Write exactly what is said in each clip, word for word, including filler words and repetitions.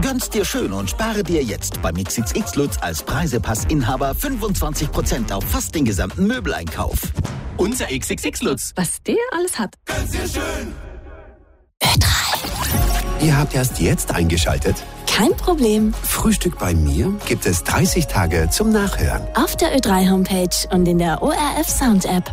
Gönn's dir schön und spare dir jetzt beim X X X Lutz als Preisepass-Inhaber fünfundzwanzig Prozent auf fast den gesamten Möbeleinkauf. Unser X X X Lutz. Was der alles hat. Gönn's dir schön. Ö drei. Ihr habt erst jetzt eingeschaltet? Kein Problem. Frühstück bei mir gibt es dreißig Tage zum Nachhören. Auf der Ö drei Homepage und in der O R F Sound App.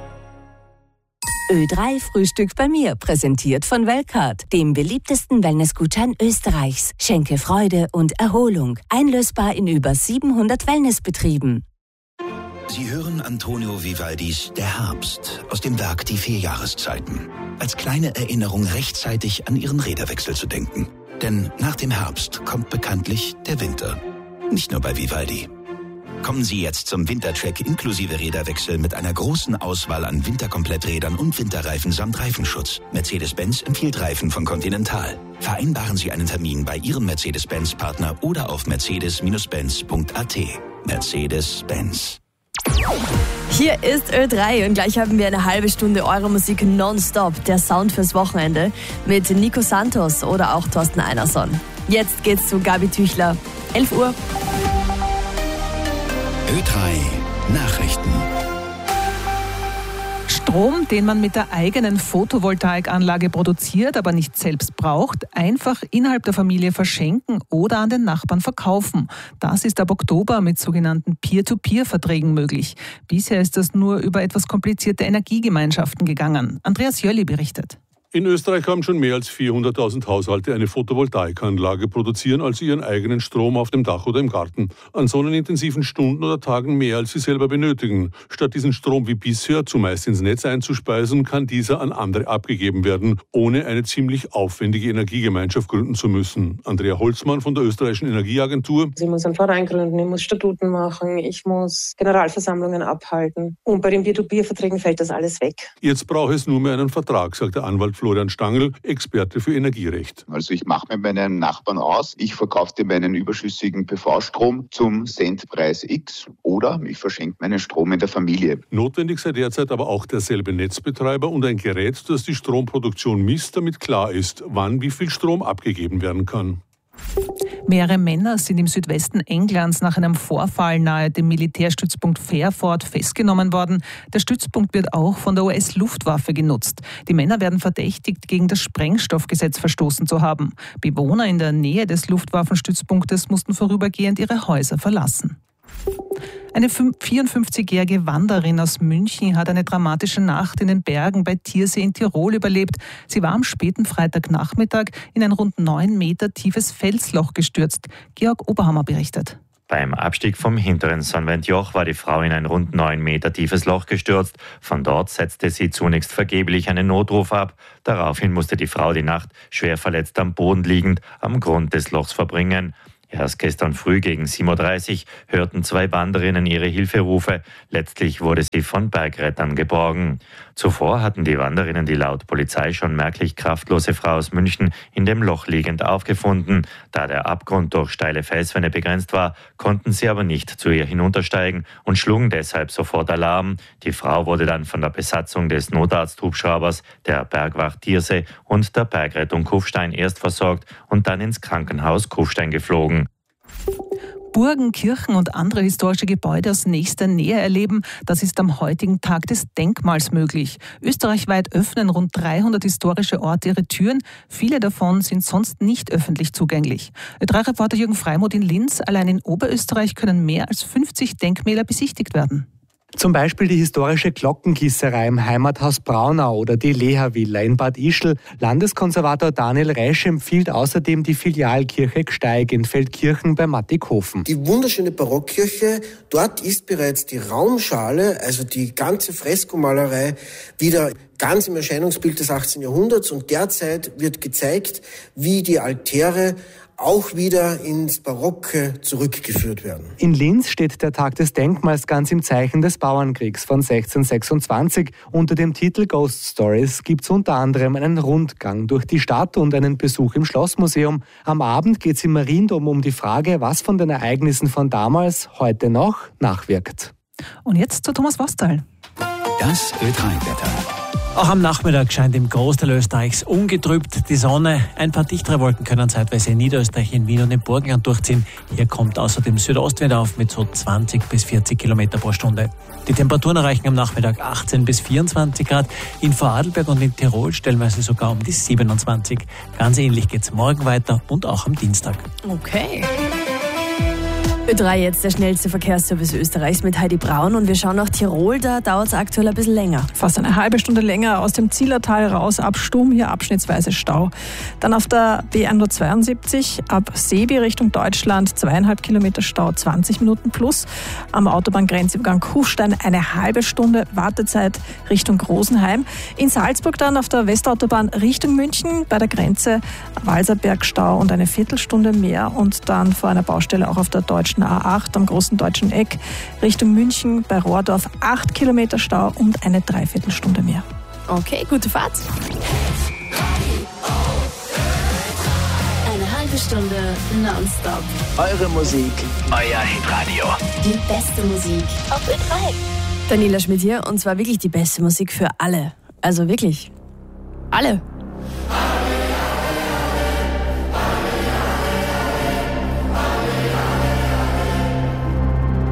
Ö drei Frühstück bei mir, präsentiert von Weltcard, dem beliebtesten Wellnessgutschein Österreichs. Schenke Freude und Erholung. Einlösbar in über siebenhundert Wellnessbetrieben. Sie hören Antonio Vivaldis Der Herbst aus dem Werk Die vier Jahreszeiten. Als kleine Erinnerung rechtzeitig an Ihren Räderwechsel zu denken. Denn nach dem Herbst kommt bekanntlich der Winter. Nicht nur bei Vivaldi. Kommen Sie jetzt zum Wintercheck inklusive Räderwechsel mit einer großen Auswahl an Winterkompletträdern und Winterreifen samt Reifenschutz. Mercedes-Benz empfiehlt Reifen von Continental. Vereinbaren Sie einen Termin bei Ihrem Mercedes-Benz-Partner oder auf mercedes Benz punkt a t. Mercedes-Benz. Hier ist Ö drei und gleich haben wir eine halbe Stunde eure Musik nonstop. Der Sound fürs Wochenende mit Nico Santos oder auch Thorsten Einerson. Jetzt geht's zu Gabi Tüchler. elf Uhr. Ö drei Nachrichten. Strom, den man mit der eigenen Photovoltaikanlage produziert, aber nicht selbst braucht, einfach innerhalb der Familie verschenken oder an den Nachbarn verkaufen. Das ist ab Oktober mit sogenannten Peer-to-Peer-Verträgen möglich. Bisher ist das nur über etwas komplizierte Energiegemeinschaften gegangen. Andreas Jöli berichtet. In Österreich haben schon mehr als vierhunderttausend Haushalte eine Photovoltaikanlage, produzieren also ihren eigenen Strom auf dem Dach oder im Garten. An sonnenintensiven Stunden oder Tagen mehr, als sie selber benötigen. Statt diesen Strom wie bisher zumeist ins Netz einzuspeisen, kann dieser an andere abgegeben werden, ohne eine ziemlich aufwendige Energiegemeinschaft gründen zu müssen. Andrea Holzmann von der Österreichischen Energieagentur. Ich muss einen Verein gründen, ich muss Statuten machen, ich muss Generalversammlungen abhalten. Und bei den Peer-to-Peer-Verträgen fällt das alles weg. Jetzt braucht es nur mehr einen Vertrag, sagt der Anwalt Florian Stangl, Experte für Energierecht. Also ich mache mit meinen Nachbarn aus, ich verkaufe dir meinen überschüssigen P V-Strom zum Centpreis X oder ich verschenke meinen Strom in der Familie. Notwendig sei derzeit aber auch derselbe Netzbetreiber und ein Gerät, das die Stromproduktion misst, damit klar ist, wann wie viel Strom abgegeben werden kann. Mehrere Männer sind im Südwesten Englands nach einem Vorfall nahe dem Militärstützpunkt Fairford festgenommen worden. Der Stützpunkt wird auch von der U S-Luftwaffe genutzt. Die Männer werden verdächtigt, gegen das Sprengstoffgesetz verstoßen zu haben. Bewohner in der Nähe des Luftwaffenstützpunktes mussten vorübergehend ihre Häuser verlassen. Eine vierundfünfzigjährige Wanderin aus München hat eine dramatische Nacht in den Bergen bei Tiersee in Tirol überlebt. Sie war am späten Freitagnachmittag in ein rund neun Meter tiefes Felsloch gestürzt. Georg Oberhammer berichtet. Beim Abstieg vom hinteren Sonnwendjoch war die Frau in ein rund neun Meter tiefes Loch gestürzt. Von dort setzte sie zunächst vergeblich einen Notruf ab. Daraufhin musste die Frau die Nacht schwer verletzt am Boden liegend am Grund des Lochs verbringen. Erst gestern früh gegen sieben Uhr dreißig hörten zwei Wanderinnen ihre Hilferufe. Letztlich wurde sie von Bergrettern geborgen. Zuvor hatten die Wanderinnen die laut Polizei schon merklich kraftlose Frau aus München in dem Loch liegend aufgefunden. Da der Abgrund durch steile Felswände begrenzt war, konnten sie aber nicht zu ihr hinuntersteigen und schlugen deshalb sofort Alarm. Die Frau wurde dann von der Besatzung des Notarzthubschraubers, der Bergwacht Tiersee und der Bergrettung Kufstein erst versorgt und dann ins Krankenhaus Kufstein geflogen. Burgen, Kirchen und andere historische Gebäude aus nächster Nähe erleben, das ist am heutigen Tag des Denkmals möglich. Österreichweit öffnen rund dreihundert historische Orte ihre Türen. Viele davon sind sonst nicht öffentlich zugänglich. Ö drei Reporter Jürgen Freimuth in Linz. Allein in Oberösterreich können mehr als fünfzig Denkmäler besichtigt werden. Zum Beispiel die historische Glockengießerei im Heimathaus Braunau oder die Leha-Villa in Bad Ischl. Landeskonservator Daniel Reisch empfiehlt außerdem die Filialkirche Gsteig in Feldkirchen bei Mattighofen. Die wunderschöne Barockkirche, dort ist bereits die Raumschale, also die ganze Freskomalerei, wieder ganz im Erscheinungsbild des achtzehnten Jahrhunderts und derzeit wird gezeigt, wie die Altäre auch wieder ins Barocke zurückgeführt werden. In Linz steht der Tag des Denkmals ganz im Zeichen des Bauernkriegs von sechzehnhundertsechsundzwanzig. Unter dem Titel Ghost Stories gibt es unter anderem einen Rundgang durch die Stadt und einen Besuch im Schlossmuseum. Am Abend geht es im Mariendom um die Frage, was von den Ereignissen von damals heute noch nachwirkt. Und jetzt zu Thomas Wastal. Das Ö drei Wetter. Auch am Nachmittag scheint im Großteil Österreichs ungetrübt die Sonne. Ein paar dichtere Wolken können zeitweise in Niederösterreich, in Wien und im Burgenland durchziehen. Hier kommt außerdem Südostwind auf mit so zwanzig bis vierzig Kilometer pro Stunde. Die Temperaturen erreichen am Nachmittag achtzehn bis vierundzwanzig Grad. In Vorarlberg und in Tirol stellenweise sogar um die siebenundzwanzig. Ganz ähnlich geht's morgen weiter und auch am Dienstag. Okay. Ö drei jetzt der schnellste Verkehrsservice Österreichs mit Heidi Braun und wir schauen nach Tirol, da dauert es aktuell ein bisschen länger. Fast eine halbe Stunde länger aus dem Zillertal raus ab Stum, hier abschnittsweise Stau. Dann auf der B hundertzweiundsiebzig ab Sebi Richtung Deutschland zweieinhalb Kilometer Stau, zwanzig Minuten plus. Am Autobahngrenzübergang Kufstein eine halbe Stunde Wartezeit Richtung Rosenheim. In Salzburg dann auf der Westautobahn Richtung München bei der Grenze Walserberg Stau und eine Viertelstunde mehr und dann vor einer Baustelle auch auf der deutschen A acht am großen deutschen Eck Richtung München bei Rohrdorf acht Kilometer Stau und eine Dreiviertelstunde mehr. Okay, gute Fahrt. Eine halbe Stunde nonstop. Eure Musik, euer Hitradio. Die beste Musik auf Ö drei. Daniela Schmidt hier und zwar wirklich die beste Musik für alle. Also wirklich alle.